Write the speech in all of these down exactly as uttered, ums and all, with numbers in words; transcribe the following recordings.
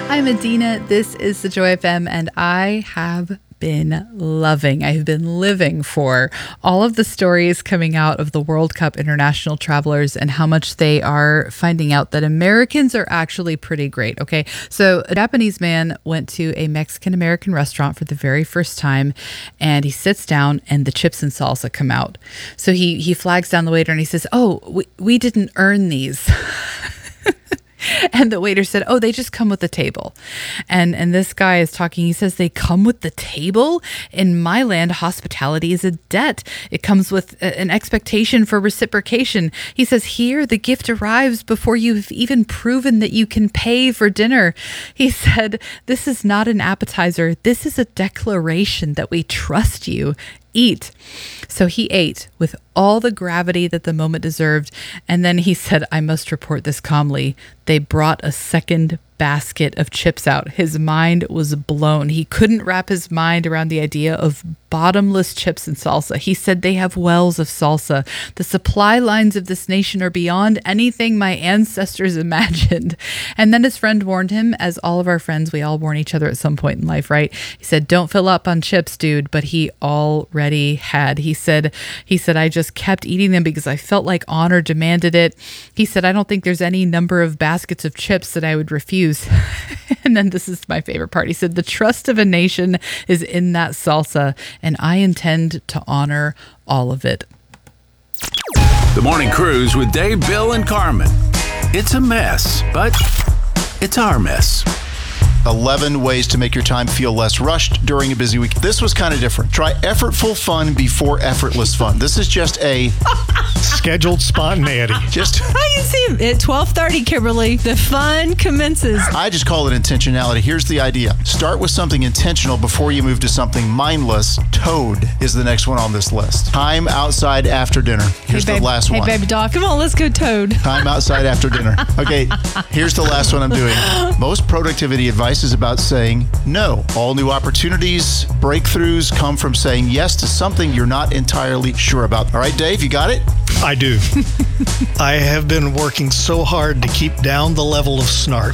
I'm Adina. This is the Joy F M, and I have been loving, I've been living for all of the stories coming out of the World Cup international travelers and how much they are finding out that Americans are actually pretty great. Okay, so a Japanese man went to a Mexican-American restaurant for the very first time, and he sits down and the chips and salsa come out. So he he flags down the waiter and he says, "Oh, we, we didn't earn these." And the waiter said, "Oh, they just come with the table." And and this guy is talking. He says, "They come with the table? In my land, hospitality is a debt. It comes with a, an expectation for reciprocation." He says, "Here, the gift arrives before you've even proven that you can pay for dinner." He said, "This is not an appetizer. This is a declaration that we trust you. Eat." So he ate with all the gravity that the moment deserved. And then he said, "I must report this calmly. They brought a second basket of chips out." His mind was blown. He couldn't wrap his mind around the idea of bottomless chips and salsa. He said, "They have wells of salsa. The supply lines of this nation are beyond anything my ancestors imagined." And then his friend warned him, as all of our friends, we all warn each other at some point in life, right? He said, "Don't fill up on chips, dude." But he already had. He said, he said, "I just kept eating them because I felt like honor demanded it." He said, "I don't think there's any number of baskets of chips that I would refuse." And then this is my favorite part. He said, "The trust of a nation is in that salsa, and I intend to honor all of it." The Morning Cruise with Dave, Bill, and Carmen. It's a mess, but it's our mess. eleven ways to make your time feel less rushed during a busy week. This was kind of different. Try effortful fun before effortless fun. This is just a scheduled spontaneity. Just I can see at twelve thirty, Kimberly, the fun commences. I just call it intentionality. Here's the idea. Start with something intentional before you move to something mindless. Toad is the next one on this list. Time outside after dinner. Here's hey, the babe, last hey, one. Hey, baby doll, come on, let's go Toad. Time outside after dinner. Okay, here's the last one I'm doing. Most productivity advice is about saying no. All new opportunities, breakthroughs come from saying yes to something you're not entirely sure about. All right, Dave, you got it? I do. I have been working so hard to keep down the level of snark.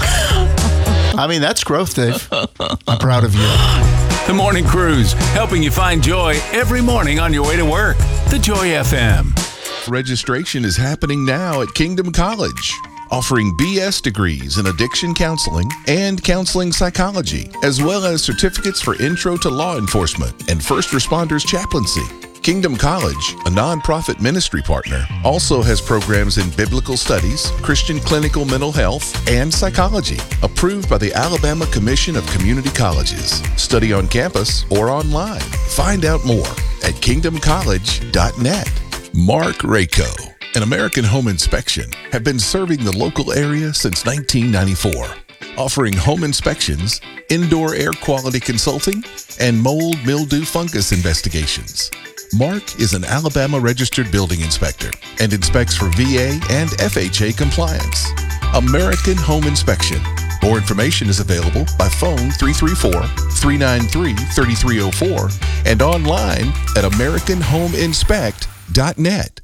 I mean, that's growth, Dave. I'm proud of you. The Morning Cruise, helping you find joy every morning on your way to work. The Joy F M. Registration is happening now at Kingdom College, offering B S degrees in addiction counseling and counseling psychology, as well as certificates for intro to law enforcement and first responders chaplaincy. Kingdom College, a nonprofit ministry partner, also has programs in biblical studies, Christian clinical mental health, and psychology, approved by the Alabama Commission of Community Colleges. Study on campus or online. Find out more at kingdom college dot net. Mark Rayco and American Home Inspection have been serving the local area since nineteen ninety-four, offering home inspections, indoor air quality consulting, and mold, mildew, fungus investigations. Mark is an Alabama registered building inspector and inspects for V A and F H A compliance. American Home Inspection. More information is available by phone three three four, three nine three, three three zero four and online at american home inspect dot net.